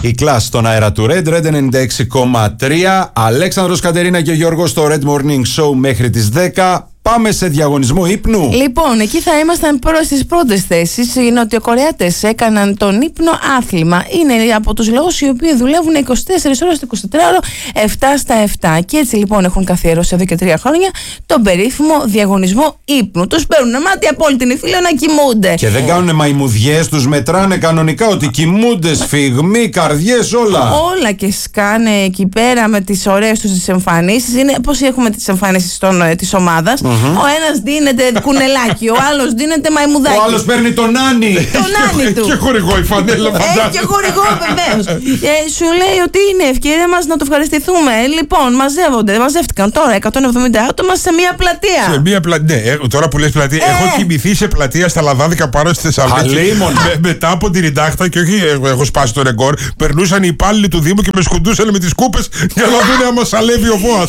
Η κλάση στον αέρα του Red 96,3. Αλέξανδρος, Κατερίνα και Γιώργος στο Red Morning Show μέχρι τις 10. Πάμε σε διαγωνισμό ύπνου. Λοιπόν, εκεί θα ήμασταν στις πρώτες θέσεις. Οι Νοτιοκορεάτες έκαναν τον ύπνο άθλημα. Είναι από τους λαούς οι οποίοι δουλεύουν 24 ώρες το 24ωρο, 7/7. Και έτσι λοιπόν έχουν καθιερώσει εδώ και 3 χρόνια τον περίφημο διαγωνισμό ύπνου. Τους παίρνουν μάτι από όλη την Ιφίλιο να κοιμούνται. Και δεν κάνουν μαϊμουδιές, τους μετράνε κανονικά ότι κοιμούνται, σφιγμοί, καρδιές, όλα. Όλα και σκάνε εκεί πέρα με τις ωραίες τους τις εμφανίσεις. Είναι πώς έχουμε τις εμφανίσεις της ομάδας. Ο ένας δίνεται κουνελάκι, ο άλλος δίνεται μαϊμουδάκι. Ο άλλος παίρνει τον Νάνι. Τον Νάνι του. Και χορηγό η φανέλα, φαντάζομαι. Και χορηγό, βεβαίως. Σου λέει ότι είναι ευκαιρία μας να το ευχαριστηθούμε. Λοιπόν, μαζεύτηκαν τώρα 170 άτομα σε μία πλατεία. Σε μία πλατεία. Ναι, τώρα που λες πλατεία, έχω κοιμηθεί σε πλατεία στα Λαδάδικα πάνω στη Θεσσαλονίκη. Μετά από την Ριντάχτα, και όχι έχω σπάσει το ρεκόρ, περνούσαν οι υπάλληλοι του Δήμου και με σκουντούσαν με τις κούπες για να δουν άμα σαλεύει ο Βόας.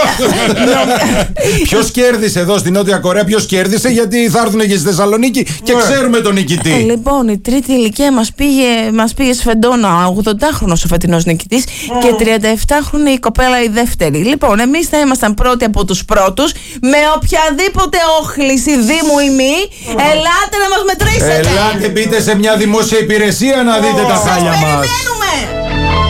Ποιος κέρδισε εδώ στη Νότια Κορέα, ποιος κέρδισε, γιατί θα έρθουν και στη Θεσσαλονίκη και ξέρουμε τον νικητή. Λοιπόν, η τρίτη ηλικία μας πήγε σφεντόνα, 80χρονος ο φετινός νικητής και 37χρονη η κοπέλα η δεύτερη. Λοιπόν, εμείς θα ήμασταν πρώτοι από τους πρώτους, με οποιαδήποτε όχληση Δήμου ή μη, ελάτε να μας μετρήσετε. Ελάτε, μπείτε σε μια δημόσια υπηρεσία να δείτε τα χάλια μας. Περιμένουμε.